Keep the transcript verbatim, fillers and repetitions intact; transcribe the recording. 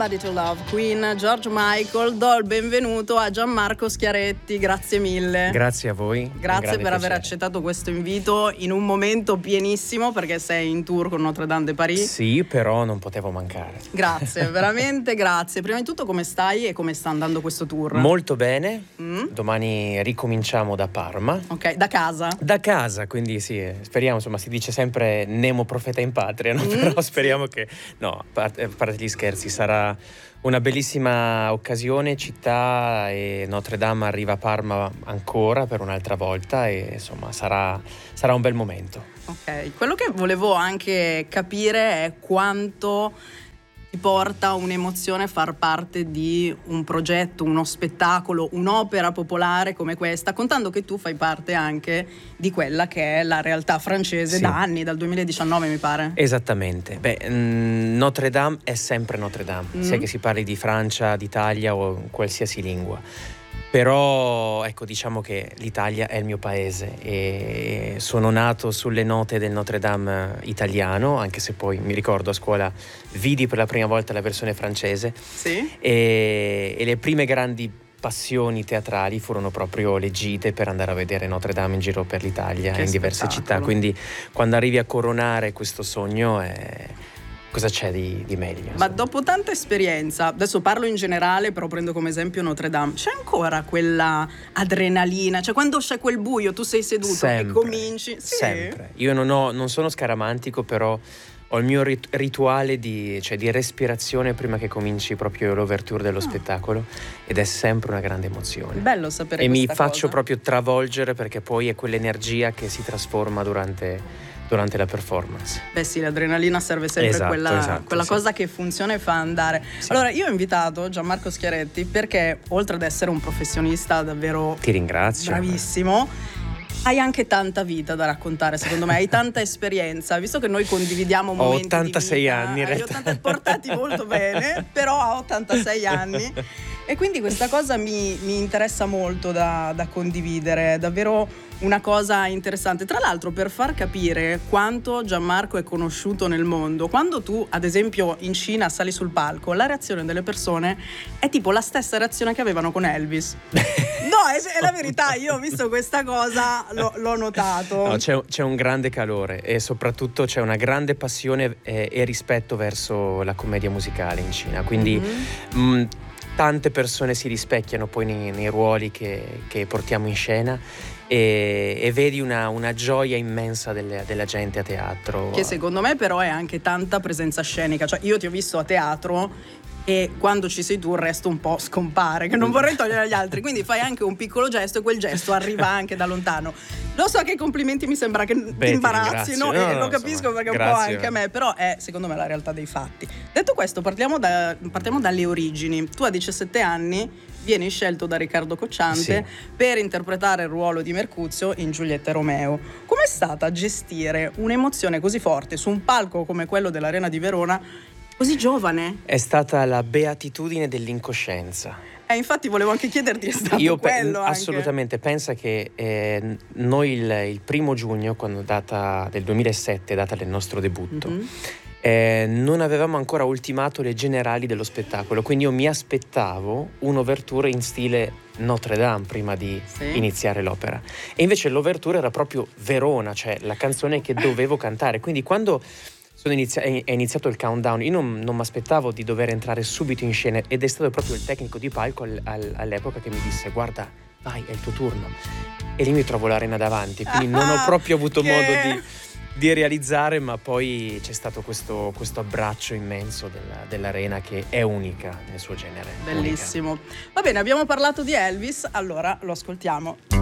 Somebody to Love, Queen, George Michael. Do il benvenuto a Gianmarco Schiaretti, grazie mille. Grazie a voi. Grazie per aver accettato questo invito in un momento pienissimo, perché sei in tour con Notre Dame de Paris. Sì, però non potevo mancare. Grazie, veramente grazie. Prima di tutto, come stai e come sta andando questo tour? Molto bene. Mm? Domani ricominciamo da Parma. Ok, da casa? Da casa, quindi sì, speriamo, insomma, si dice sempre Nemo profeta in patria, no? Mm? Però speriamo che, no, a parte, a parte gli scherzi, sarà una bellissima occasione, città, e Notre Dame arriva a Parma ancora per un'altra volta e insomma sarà, sarà un bel momento. Ok, quello che volevo anche capire è quanto ti porta un'emozione far parte di un progetto, uno spettacolo, un'opera popolare come questa, contando che tu fai parte anche di quella che è la realtà francese, sì, da anni, dal duemiladiciannove mi pare. Esattamente. Beh, mh, Notre Dame è sempre Notre Dame, mm. sia che si parli di Francia, d'Italia o qualsiasi lingua. Però ecco, diciamo che l'Italia è il mio paese e sono nato sulle note del Notre Dame italiano, anche se poi mi ricordo a scuola vidi per la prima volta la versione francese. Sì. e, e le prime grandi passioni teatrali furono proprio le gite per andare a vedere Notre Dame in giro per l'Italia, che in diverse spettacolo. città, quindi quando arrivi a coronare questo sogno è... cosa c'è di, di meglio? Ma dopo tanta esperienza, adesso parlo in generale, però prendo come esempio Notre Dame, c'è ancora quella adrenalina? Cioè quando c'è quel buio, tu sei seduto sempre, e cominci? Sì. Sempre. Io non, ho, non sono scaramantico, però ho il mio rit- rituale di, cioè, di respirazione prima che cominci proprio l'ouverture dello oh. spettacolo, ed è sempre una grande emozione. Bello sapere e questa mi faccio cosa. proprio travolgere, perché poi è quell'energia che si trasforma durante... durante la performance. Beh sì, l'adrenalina serve sempre, esatto, quella, esatto, quella sì. cosa che funziona e fa andare. Sì. Allora io ho invitato Gianmarco Schiaretti perché, oltre ad essere un professionista davvero ti ringrazio bravissimo, hai anche tanta vita da raccontare, secondo me, hai tanta esperienza, visto che noi condividiamo momenti ho ottantasei di vita, anni in realtà. ottanta, portati molto bene, però ha ottantasei anni e quindi questa cosa mi, mi interessa molto da, da condividere, davvero una cosa interessante. Tra l'altro, per far capire quanto Gianmarco è conosciuto nel mondo, quando tu ad esempio in Cina sali sul palco, la reazione delle persone è tipo la stessa reazione che avevano con Elvis. No, è, è la verità, io ho visto questa cosa, l'ho, l'ho notato. No, c'è, c'è un grande calore e soprattutto c'è una grande passione e, e rispetto verso la commedia musicale in Cina, quindi mm-hmm. mh, tante persone si rispecchiano poi nei, nei ruoli che, che portiamo in scena. E, e vedi una, una gioia immensa delle, della gente a teatro, che secondo me però è anche tanta presenza scenica. Cioè io ti ho visto a teatro e quando ci sei tu il resto un po' scompare, che non vorrei togliere agli altri, quindi fai anche un piccolo gesto e quel gesto arriva anche da lontano. Lo so che i complimenti mi sembra che Beh, ti imbarazzino, no, e no, lo capisco, insomma, perché un grazie. po' anche a me, però è secondo me la realtà dei fatti. Detto questo, partiamo, da, partiamo dalle origini. Tu a diciassette anni vieni scelto da Riccardo Cocciante, sì, per interpretare il ruolo di Mercuzio in Giulietta e Romeo. Com'è stata gestire un'emozione così forte su un palco come quello dell'Arena di Verona, così giovane? È stata la beatitudine dell'incoscienza. Eh, infatti volevo anche chiederti, è stato Io quello pe- anche. Assolutamente, pensa che eh, noi il, il primo giugno, quando data del duemilasette, data del nostro debutto, mm-hmm. Eh, non avevamo ancora ultimato le generali dello spettacolo, quindi io mi aspettavo un'ouverture in stile Notre Dame prima di sì. iniziare l'opera, e invece l'ouverture era proprio Verona, cioè la canzone che dovevo cantare, quindi quando sono inizi- è iniziato il countdown io non, non mi aspettavo di dover entrare subito in scena, ed è stato proprio il tecnico di palco al, al, all'epoca che mi disse: guarda, vai, è il tuo turno, e lì mi trovo l'arena davanti, quindi non ho proprio avuto che... modo di di realizzare, ma poi c'è stato questo, questo abbraccio immenso della, dell'arena, che è unica nel suo genere. Bellissimo. Unica. Va bene, abbiamo parlato di Elvis, allora lo ascoltiamo.